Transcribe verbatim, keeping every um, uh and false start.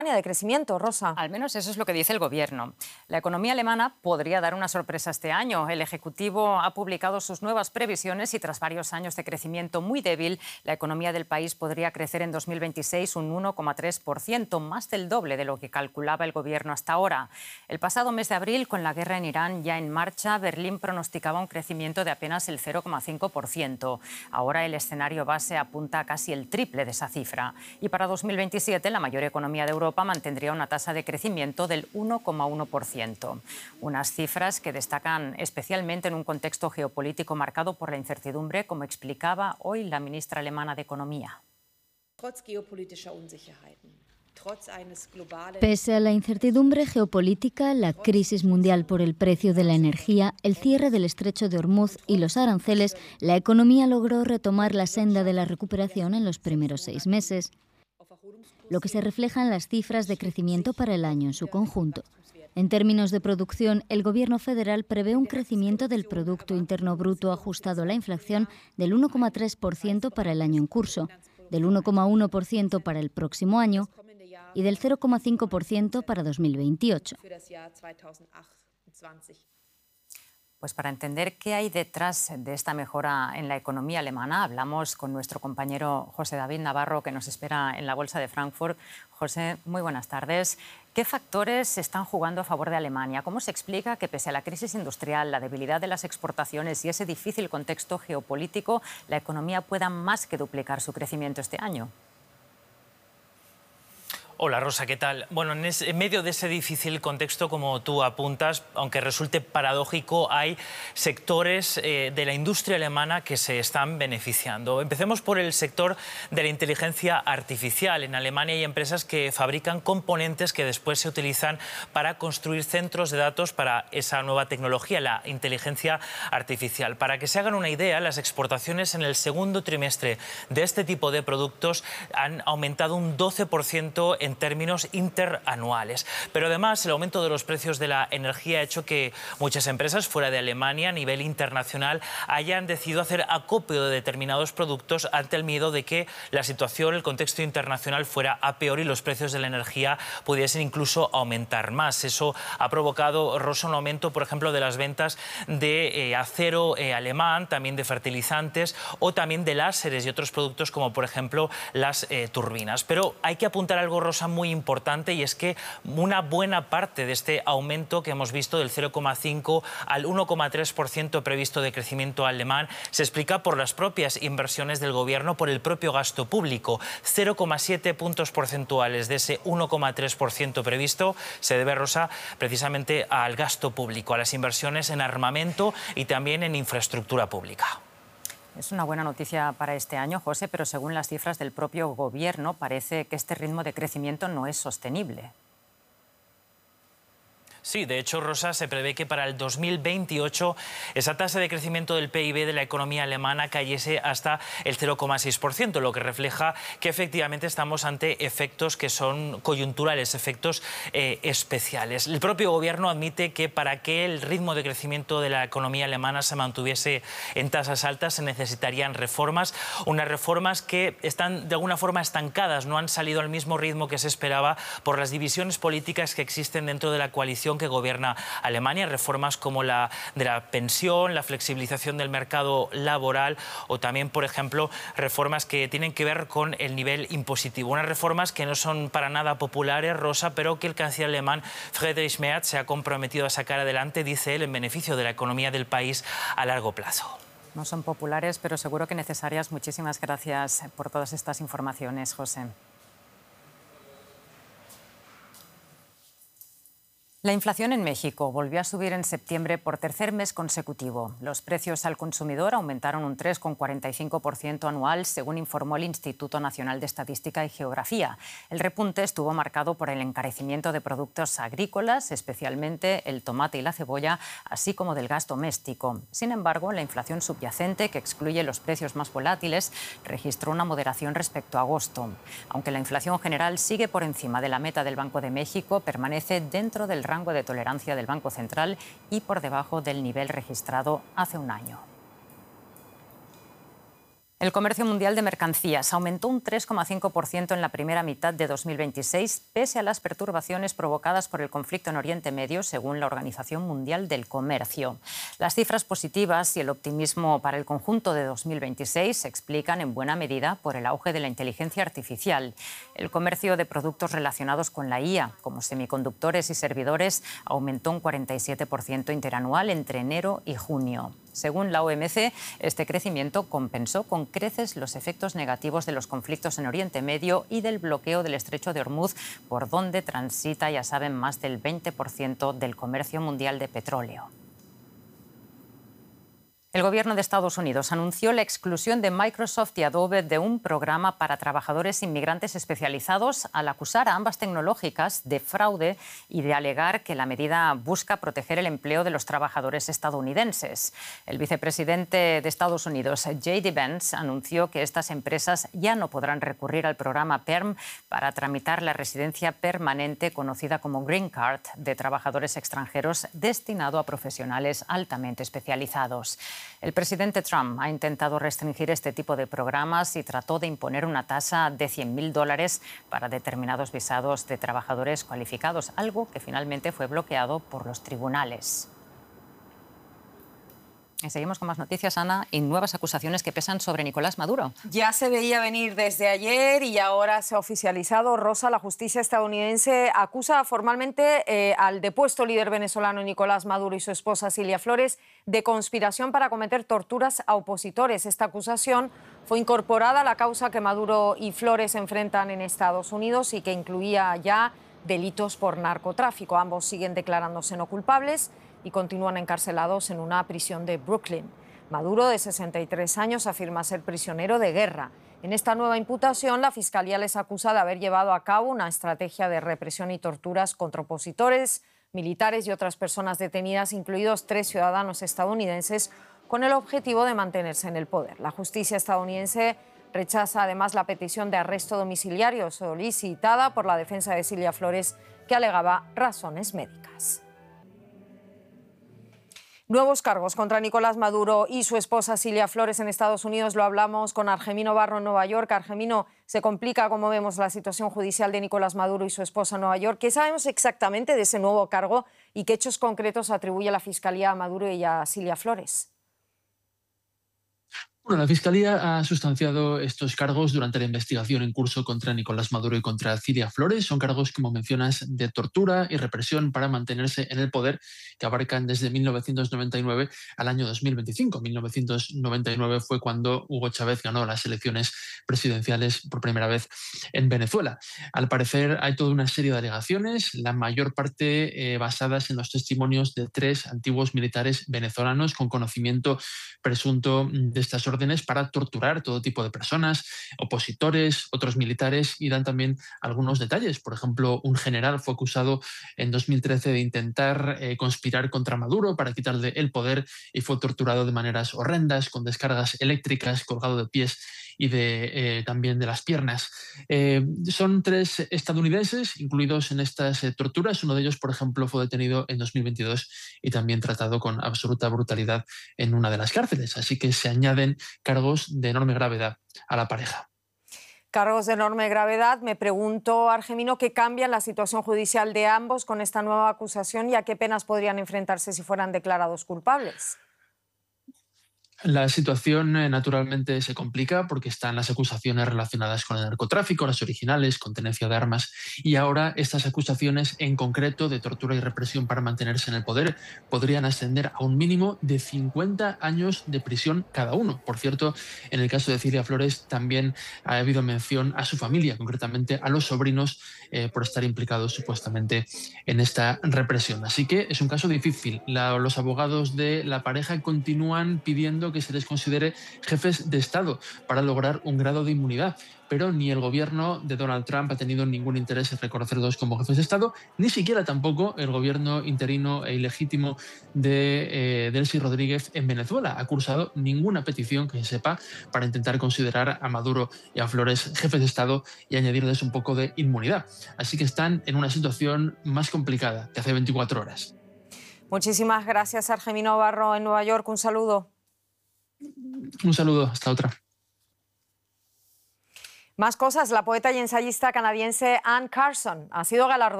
de crecimiento, Rosa. Al menos eso es lo que dice el Gobierno. La economía alemana podría dar una sorpresa este año. El Ejecutivo ha publicado sus nuevas previsiones y tras varios años de crecimiento muy débil, la economía del país podría crecer en dos mil veintiséis un uno coma tres por ciento, más del doble de lo que calculaba el Gobierno hasta ahora. El pasado mes de abril, con la guerra en Irán ya en marcha, Berlín pronosticaba un crecimiento de apenas el cero coma cinco por ciento. Ahora el escenario base apunta a casi el triple de esa cifra. Y para dos mil veintisiete, la mayor economía de Europa mantendría una tasa de crecimiento del uno coma uno por ciento. Unas cifras que destacan especialmente en un contexto geopolítico marcado por la incertidumbre, como explicaba hoy la ministra alemana de Economía. Pese a la incertidumbre geopolítica, la crisis mundial por el precio de la energía, el cierre del estrecho de Hormuz y los aranceles, la economía logró retomar la senda de la recuperación en los primeros seis meses, lo que se refleja en las cifras de crecimiento para el año en su conjunto. En términos de producción, el Gobierno federal prevé un crecimiento del Producto Interno Bruto ajustado a la inflación del uno coma tres por ciento para el año en curso, del uno coma uno por ciento para el próximo año y del cero coma cinco por ciento para dos mil veintiocho. Pues para entender qué hay detrás de esta mejora en la economía alemana, hablamos con nuestro compañero José David Navarro, que nos espera en la Bolsa de Frankfurt. José, muy buenas tardes. ¿Qué factores están jugando a favor de Alemania? ¿Cómo se explica que, pese a la crisis industrial, la debilidad de las exportaciones y ese difícil contexto geopolítico, la economía pueda más que duplicar su crecimiento este año? Hola Rosa, ¿qué tal? Bueno, en, ese, en medio de ese difícil contexto, como tú apuntas, aunque resulte paradójico, hay sectores eh, de la industria alemana que se están beneficiando. Empecemos por el sector de la inteligencia artificial. En Alemania hay empresas que fabrican componentes que después se utilizan para construir centros de datos para esa nueva tecnología, la inteligencia artificial. Para que se hagan una idea, las exportaciones en el segundo trimestre de este tipo de productos han aumentado un doce por ciento en en términos interanuales. Pero además el aumento de los precios de la energía ha hecho que muchas empresas fuera de Alemania a nivel internacional hayan decidido hacer acopio de determinados productos ante el miedo de que la situación, el contexto internacional fuera a peor y los precios de la energía pudiesen incluso aumentar más. Eso ha provocado, Rosa, un aumento, por ejemplo, de las ventas de eh, acero eh, alemán, también de fertilizantes o también de láseres y otros productos como, por ejemplo, las eh, turbinas. Pero hay que apuntar algo, Rosa, muy importante, y es que una buena parte de este aumento que hemos visto del cero coma cinco al uno coma tres por ciento previsto de crecimiento alemán se explica por las propias inversiones del Gobierno, por el propio gasto público. cero coma siete puntos porcentuales de ese uno coma tres por ciento previsto se debe, Rosa, precisamente al gasto público, a las inversiones en armamento y también en infraestructura pública. Es una buena noticia para este año, José, pero según las cifras del propio Gobierno, parece que este ritmo de crecimiento no es sostenible. Sí, de hecho, Rosa, se prevé que para el dos mil veintiocho esa tasa de crecimiento del P I B de la economía alemana cayese hasta el cero coma seis por ciento, lo que refleja que efectivamente estamos ante efectos que son coyunturales, efectos eh, especiales. El propio Gobierno admite que para que el ritmo de crecimiento de la economía alemana se mantuviese en tasas altas se necesitarían reformas, unas reformas que están de alguna forma estancadas, no han salido al mismo ritmo que se esperaba por las divisiones políticas que existen dentro de la coalición que gobierna Alemania, reformas como la de la pensión, la flexibilización del mercado laboral o también, por ejemplo, reformas que tienen que ver con el nivel impositivo. Unas reformas que no son para nada populares, Rosa, pero que el canciller alemán Friedrich Merz se ha comprometido a sacar adelante, dice él, en beneficio de la economía del país a largo plazo. No son populares, pero seguro que necesarias. Muchísimas gracias por todas estas informaciones, José. La inflación en México volvió a subir en septiembre por tercer mes consecutivo. Los precios al consumidor aumentaron un tres coma cuarenta y cinco por ciento anual, según informó el Instituto Nacional de Estadística y Geografía. El repunte estuvo marcado por el encarecimiento de productos agrícolas, especialmente el tomate y la cebolla, así como del gas doméstico. Sin embargo, la inflación subyacente, que excluye los precios más volátiles, registró una moderación respecto a agosto. Aunque la inflación general sigue por encima de la meta del Banco de México, permanece dentro del rango de tolerancia del Banco Central y por debajo del nivel registrado hace un año. El comercio mundial de mercancías aumentó un tres coma cinco por ciento en la primera mitad de dos mil veintiséis, pese a las perturbaciones provocadas por el conflicto en Oriente Medio, según la Organización Mundial del Comercio. Las cifras positivas y el optimismo para el conjunto de dos mil veintiséis se explican en buena medida por el auge de la inteligencia artificial. El comercio de productos relacionados con la I A, como semiconductores y servidores, aumentó un cuarenta y siete por ciento interanual entre enero y junio. Según la O M C, este crecimiento compensó con creces los efectos negativos de los conflictos en Oriente Medio y del bloqueo del estrecho de Hormuz, por donde transita, ya saben, más del veinte por ciento del comercio mundial de petróleo. El gobierno de Estados Unidos anunció la exclusión de Microsoft y Adobe de un programa para trabajadores inmigrantes especializados al acusar a ambas tecnológicas de fraude y de alegar que la medida busca proteger el empleo de los trabajadores estadounidenses. El vicepresidente de Estados Unidos, J D Vance, anunció que estas empresas ya no podrán recurrir al programa PERM para tramitar la residencia permanente conocida como Green Card de trabajadores extranjeros destinado a profesionales altamente especializados. El presidente Trump ha intentado restringir este tipo de programas y trató de imponer una tasa de cien mil dólares para determinados visados de trabajadores cualificados, algo que finalmente fue bloqueado por los tribunales. Y seguimos con más noticias, Ana, y nuevas acusaciones que pesan sobre Nicolás Maduro. Ya se veía venir desde ayer y ahora se ha oficializado. Rosa, la justicia estadounidense acusa formalmente eh, al depuesto líder venezolano Nicolás Maduro y su esposa Cilia Flores de conspiración para cometer torturas a opositores. Esta acusación fue incorporada a la causa que Maduro y Flores enfrentan en Estados Unidos y que incluía ya delitos por narcotráfico. Ambos siguen declarándose no culpables y continúan encarcelados en una prisión de Brooklyn. Maduro, de sesenta y tres años, afirma ser prisionero de guerra. En esta nueva imputación, la Fiscalía les acusa de haber llevado a cabo una estrategia de represión y torturas contra opositores, militares y otras personas detenidas, incluidos tres ciudadanos estadounidenses, con el objetivo de mantenerse en el poder. La justicia estadounidense rechaza además la petición de arresto domiciliario solicitada por la defensa de Cilia Flores, que alegaba razones médicas. Nuevos cargos contra Nicolás Maduro y su esposa Cilia Flores en Estados Unidos. Lo hablamos con Argemino Barro en Nueva York. Argemino, se complica, como vemos, la situación judicial de Nicolás Maduro y su esposa en Nueva York. ¿Qué sabemos exactamente de ese nuevo cargo y qué hechos concretos atribuye la Fiscalía a Maduro y a Cilia Flores? Bueno, la Fiscalía ha sustanciado estos cargos durante la investigación en curso contra Nicolás Maduro y contra Cilia Flores. Son cargos, como mencionas, de tortura y represión para mantenerse en el poder, que abarcan desde mil novecientos noventa y nueve al año dos mil veinticinco. mil novecientos noventa y nueve fue cuando Hugo Chávez ganó las elecciones presidenciales por primera vez en Venezuela. Al parecer hay toda una serie de alegaciones, la mayor parte eh, basadas en los testimonios de tres antiguos militares venezolanos con conocimiento presunto de estas órdenes para torturar todo tipo de personas, opositores, otros militares, y dan también algunos detalles. Por ejemplo, un general fue acusado en dos mil trece de intentar eh, conspirar contra Maduro para quitarle el poder y fue torturado de maneras horrendas, con descargas eléctricas, colgado de pies y de, eh, también de las piernas. Eh, son tres estadounidenses incluidos en estas eh, torturas. Uno de ellos, por ejemplo, fue detenido en dos mil veintidós y también tratado con absoluta brutalidad en una de las cárceles. Así que se añaden cargos de enorme gravedad a la pareja. Cargos de enorme gravedad. Me pregunto, Argemino, ¿qué cambia la situación judicial de ambos con esta nueva acusación y a qué penas podrían enfrentarse si fueran declarados culpables? La situación eh, naturalmente se complica porque están las acusaciones relacionadas con el narcotráfico, las originales, con tenencia de armas, y ahora estas acusaciones en concreto de tortura y represión para mantenerse en el poder podrían ascender a un mínimo de cincuenta años de prisión cada uno. Por cierto, en el caso de Cilia Flores también ha habido mención a su familia, concretamente a los sobrinos, eh, por estar implicados supuestamente en esta represión. Así que es un caso difícil. La, los abogados de la pareja continúan pidiendo que se les considere jefes de Estado para lograr un grado de inmunidad, pero ni el gobierno de Donald Trump ha tenido ningún interés en reconocerlos como jefes de Estado, ni siquiera tampoco el gobierno interino e ilegítimo de eh, Delcy Rodríguez en Venezuela ha cursado ninguna petición que se sepa para intentar considerar a Maduro y a Flores jefes de Estado y añadirles un poco de inmunidad. Así que están en una situación más complicada que hace veinticuatro horas. Muchísimas gracias, Argemino Barro en Nueva York. Un saludo. Un saludo, hasta otra. Más cosas, la poeta y ensayista canadiense Anne Carson ha sido galardonada